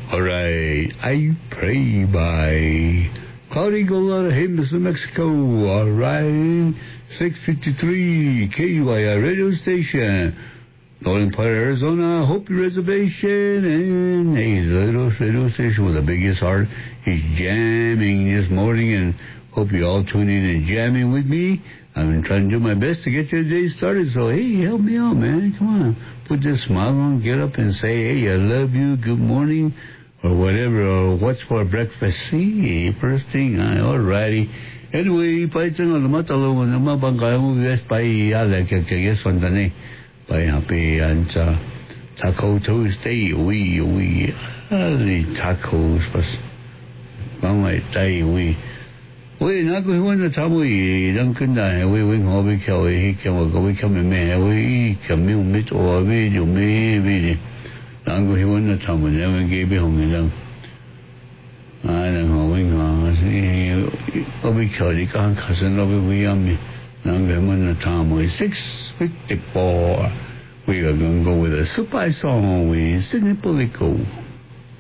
All right. I Pray by Cloudy Gold Hymns of Mexico. All right. 653 KUIR radio station. Golden Point, Arizona, Hopi Reservation, and hey, the radio station with the biggest heart. He's jamming this morning, and hope you all tune in and jamming with me. I'm trying to do my best to get your day started, so hey, help me out, man. Come on. Put this smile on, get up and say, hey, I love you, good morning, or whatever, or what's for breakfast. See, first thing, all righty. Anyway, paitang matalo na mabangkay mo guys pa iala kaya guys fantane. By happy and Taco Tuesday, we the tacos, but one way day we not going to tell we don't can die. We hobby kill he can go, we come in man, we come in meet or video, maybe. I'm going to tell me, never gave me home alone. I don't know, we kill the cousin of we are me. The time was 6:54. We are going to go with a super song with Sidney Polico.